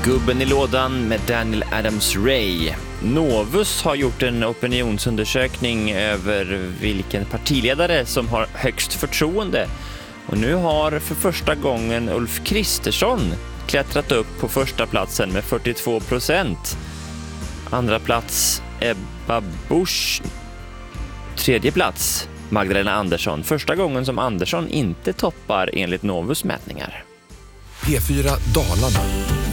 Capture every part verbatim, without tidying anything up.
Gubben i lådan med Daniel Adams-Ray. Novus har gjort en opinionsundersökning över vilken partiledare som har högst förtroende. Och nu har för första gången Ulf Kristersson klättrat upp på första platsen med fyrtiotvå procent. Andra plats Ebba Busch. Tredje plats Magdalena Andersson. Första gången som Andersson inte toppar enligt Novus mätningar. P fyra Dalarna.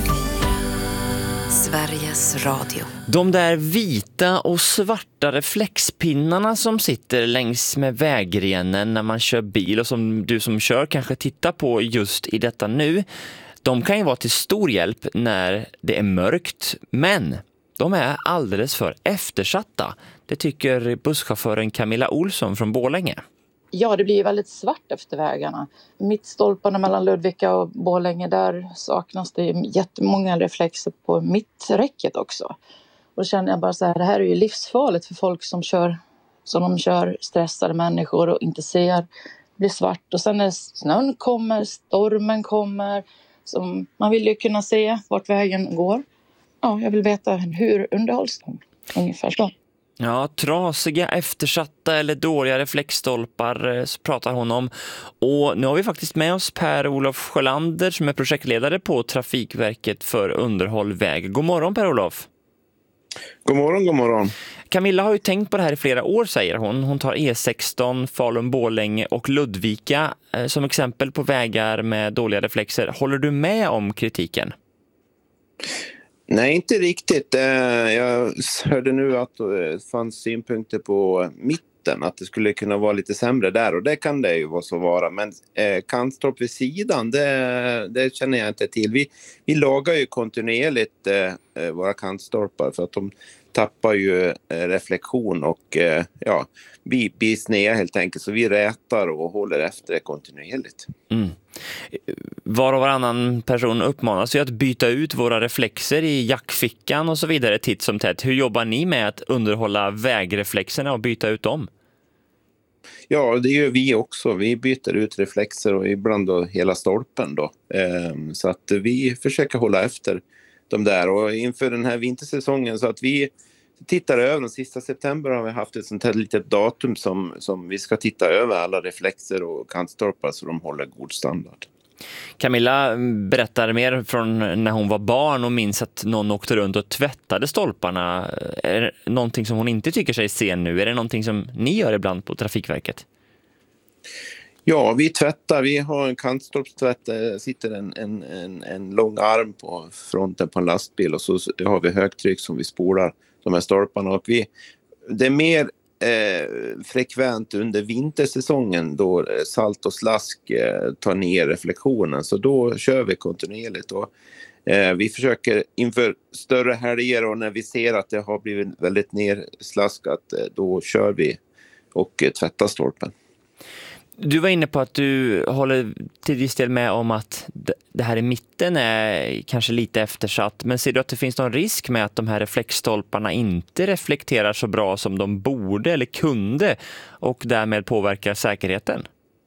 Sveriges Radio. De där vita och svarta reflexpinnarna som sitter längs med vägrenen när man kör bil och som du som kör kanske tittar på just i detta nu, de kan ju vara till stor hjälp när det är mörkt, men de är alldeles för eftersatta. Det tycker busschauffören Camilla Olsson från Borlänge. Ja, det blir ju väldigt svart efter vägarna. Mittstolparna mellan Ludvika och Borlänge, där saknas det jättemånga reflexer på mitträcket också. Och då känner jag bara så här, det här är ju livsfarligt för folk som kör, som de kör stressade människor och inte ser. Det blir svart och sen när snön kommer, stormen kommer. Så man vill ju kunna se vart vägen går. Ja, jag vill veta hur underhålls de, ungefär så. Ja, trasiga, eftersatta eller dåliga reflexstolpar så pratar hon om. Och nu har vi faktiskt med oss Per-Olof Sjölander som är projektledare på Trafikverket för underhåll väg. God morgon Per-Olof. God morgon, god morgon. Camilla har ju tänkt på det här i flera år, säger hon. Hon tar E sexton, Falun-Borlänge och Ludvika som exempel på vägar med dåliga reflexer. Håller du med om kritiken? Nej, inte riktigt. Jag hörde nu att det fanns synpunkter på mitten, att det skulle kunna vara lite sämre där, och det kan det ju vara så vara. Men kantstolp vid sidan, det, det känner jag inte till. Vi, vi lagar ju kontinuerligt eh, våra kantstolpar för att de tappar ju eh, reflektion och eh, ja, vi blir snea helt enkelt, så vi rätar och håller efter det kontinuerligt. Mm. Var och varannan person uppmanas ju att byta ut våra reflexer i jackfickan och så vidare titt som tätt. Hur jobbar ni med att underhålla vägreflexerna och byta ut dem? Ja, det gör vi också. Vi byter ut reflexer och ibland då hela stolpen då. Ehm, så att vi försöker hålla efter de där, och inför den här vintersäsongen så att vi tittar över, den sista september har vi haft ett sånt här litet datum som, som vi ska titta över alla reflexer och kantstolpar så de håller god standard. Camilla berättar mer från när hon var barn och minns att någon åkte runt och tvättade stolparna. Är det någonting som hon inte tycker sig se nu? Är det någonting som ni gör ibland på Trafikverket? Ja, vi tvättar. Vi har en kantstolpstvätt. Det sitter en, en, en, en lång arm på fronten på en lastbil och så har vi högtryck som vi spolar de här stolparna. Och vi, det är mer eh, frekvent under vintersäsongen då salt och slask eh, tar ner reflektionen. Så då kör vi kontinuerligt. Och, eh, vi försöker inför större helger och när vi ser att det har blivit väldigt nerslaskat, eh, då kör vi och eh, tvättar stolpen. Du var inne på att du håller till viss del med om att det här i mitten är kanske lite eftersatt. Men ser du att det finns någon risk med att de här reflexstolparna inte reflekterar så bra som de borde eller kunde och därmed påverkar säkerheten?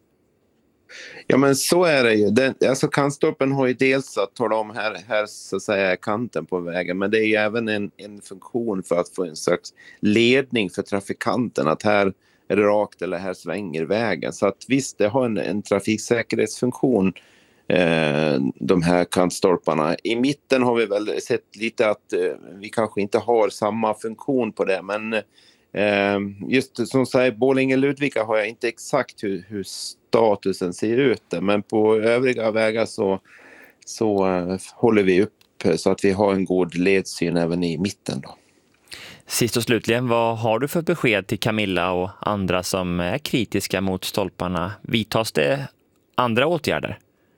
Ja, men så är det ju. Den, alltså kantstolpen har ju dels att tala om här, här så att säga kanten på vägen, men det är ju även en, en funktion för att få en slags ledning för trafikanten, att här är det rakt eller här svänger vägen. Så att visst, det har en, en trafiksäkerhetsfunktion, eh, de här kantstolparna. I mitten har vi väl sett lite att eh, vi kanske inte har samma funktion på det, men eh, just som säger Borlänge-Ludvika har jag inte exakt hur, hur statusen ser ut där, men på övriga vägar så, så eh, håller vi upp så att vi har en god ledsyn även i mitten då. Sist och slutligen, vad har du för besked till Camilla och andra som är kritiska mot stolparna? Vidtas det andra åtgärder?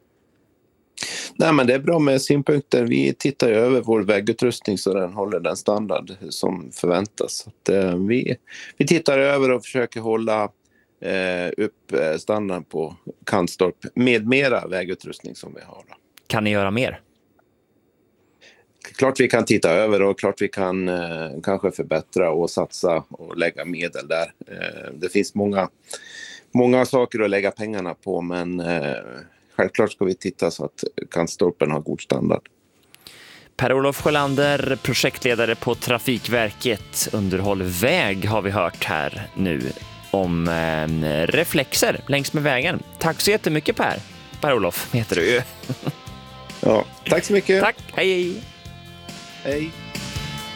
Nej, men det är bra med synpunkter. Vi tittar över vår vägutrustning så den håller den standard som förväntas. Så att, eh, vi, vi tittar över och försöker hålla eh, upp standarden på kantstolp med mera vägutrustning som vi har. Kan ni göra mer? Klart vi kan titta över och klart vi kan eh, kanske förbättra och satsa och lägga medel där. Eh, det finns många, många saker att lägga pengarna på, men eh, självklart ska vi titta så att kantstolpen har god standard. Per-Olof Sjölander, projektledare på Trafikverket Underhåll väg, har vi hört här nu om eh, reflexer längs med vägen. Tack så jättemycket Per. Per-Olof heter du ju. Ja, tack så mycket. Tack, hej hej. Hej.